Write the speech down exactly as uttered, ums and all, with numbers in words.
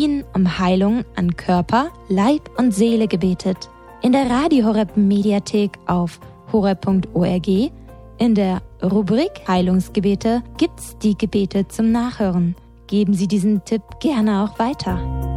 ihnen um Heilung an Körper, Leib und Seele gebetet. In der Radio Horeb Mediathek auf horeb punkt org in der Rubrik Heilungsgebete gibt's die Gebete zum Nachhören. Geben Sie diesen Tipp gerne auch weiter.